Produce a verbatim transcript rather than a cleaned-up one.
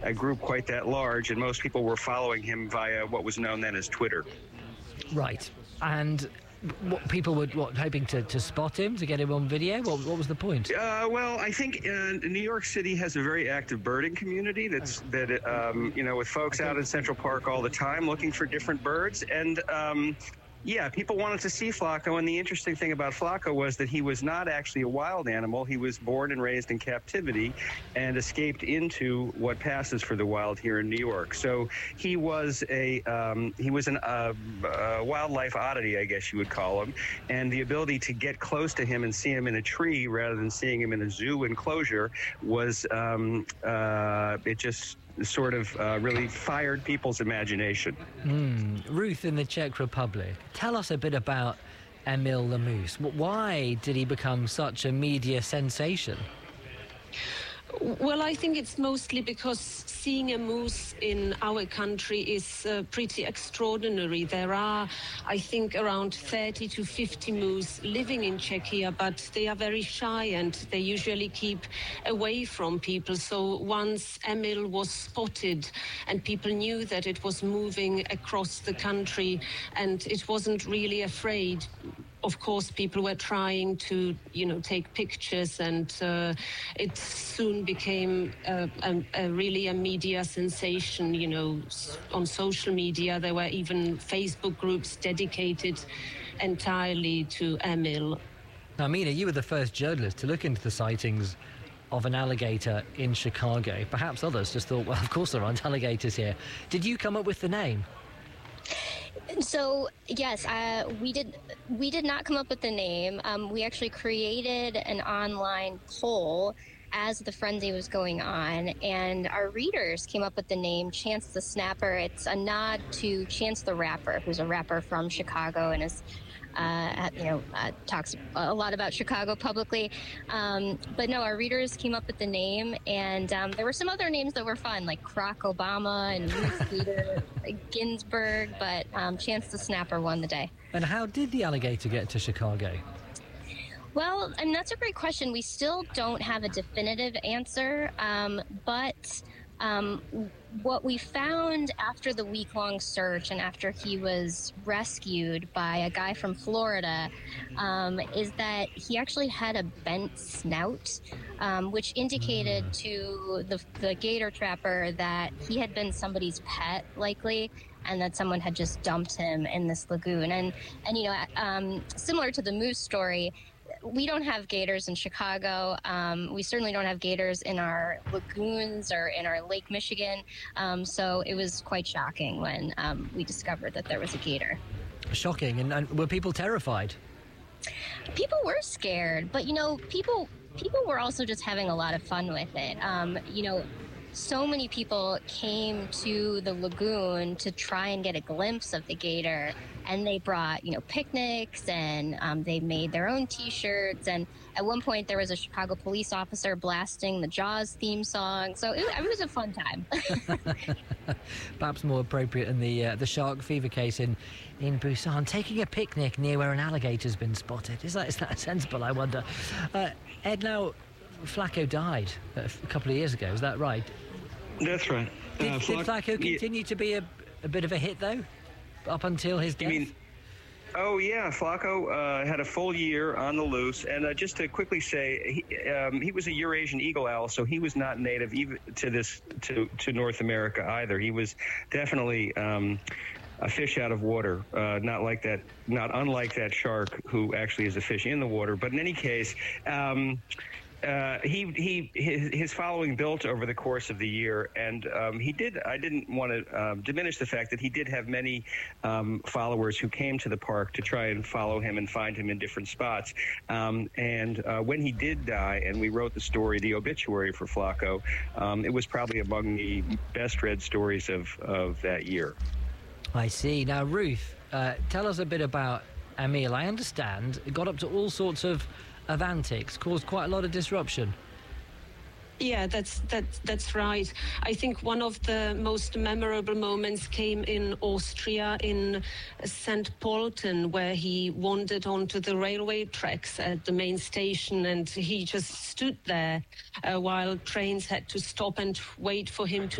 a group quite that large, and most people were following him via what was known then as Twitter. Right. And what, people were what, hoping to, to spot him, to get him on video? What, what was the point? Uh, well, I think uh, New York City has a very active birding community that's that um, you know, with folks out in Central Park all the time looking for different birds, and um, yeah, people wanted to see Flaco, and the interesting thing about Flaco was that he was not actually a wild animal. He was born and raised in captivity and escaped into what passes for the wild here in New York. So he was a um, he was an uh, uh, wildlife oddity, I guess you would call him, and the ability to get close to him and see him in a tree rather than seeing him in a zoo enclosure was um, uh, it just sort of uh, really fired people's imagination. Mm. Ruth, in the Czech Republic, tell us a bit about Emil the moose. Why did he become such a media sensation? Well, I think it's mostly because seeing a moose in our country is uh, pretty extraordinary. There are, I think, around thirty to fifty moose living in Czechia, but they are very shy and they usually keep away from people. So once Emil was spotted and people knew that it was moving across the country and it wasn't really afraid, of course, people were trying to, you know, take pictures, and uh, it soon became a, a, a really a media sensation. You know, on social media, there were even Facebook groups dedicated entirely to Emil. Now, Mina, you were the first journalist to look into the sightings of an alligator in Chicago. Perhaps others just thought, well, of course there aren't alligators here. Did you come up with the name? So, yes, uh, we did we did not come up with the name. Um, we actually created an online poll as the frenzy was going on, and our readers came up with the name Chance the Snapper. It's a nod to Chance the Rapper, who's a rapper from Chicago and is Uh, you know, uh, talks a lot about Chicago publicly. Um, but no, our readers came up with the name, and um, there were some other names that were fun, like Croc Obama and Ruth Bader Ginsburg, but um, Chance the Snapper won the day. And how did the alligator get to Chicago? Well, I mean, that's a great question. We still don't have a definitive answer, um, but um, what we found after the week-long search and after he was rescued by a guy from Florida um, is that he actually had a bent snout, um, which indicated to the, the gator trapper that he had been somebody's pet, likely, and that someone had just dumped him in this lagoon. And, and you know, um, similar to the moose story, we don't have gators in Chicago. Um, we certainly don't have gators in our lagoons or in our Lake Michigan. Um, so it was quite shocking when um, we discovered that there was a gator. Shocking. And, and were people terrified? People were scared, but, you know, people people were also just having a lot of fun with it. Um, you know, so many people came to the lagoon to try and get a glimpse of the gator, and they brought, you know, picnics, and um, they made their own T-shirts. And at one point, there was a Chicago police officer blasting the Jaws theme song. So it, it was a fun time. Perhaps more appropriate in the uh, the shark fever case in in Busan, taking a picnic near where an alligator's been spotted. Is that is that sensible? I wonder. Uh, Ed, now Flaco died a couple of years ago. Is that right? That's right. Did, uh, did Flac- Flaco continue yeah. to be a, a bit of a hit, though, up until his death? You mean, oh, yeah, Flaco uh, had a full year on the loose. And uh, just to quickly say, he, um, he was a Eurasian eagle owl, so he was not native even to this to, to North America either. He was definitely um, a fish out of water, uh, not like that, not unlike that shark who actually is a fish in the water. But in any case, um, Uh, he he his, his following built over the course of the year, and um, he did. I didn't want to um, diminish the fact that he did have many um, followers who came to the park to try and follow him and find him in different spots. Um, and uh, when he did die, and we wrote the story, the obituary for Flaco, um, it was probably among the best read stories of of that year. I see. Now, Ruth, uh, tell us a bit about Emil. I understand it got up to all sorts of. of antics, caused quite a lot of disruption. Yeah, that's that's that's right. I think one of the most memorable moments came in Austria, in Saint Polten, where he wandered onto the railway tracks at the main station, and he just stood there uh, while trains had to stop and wait for him to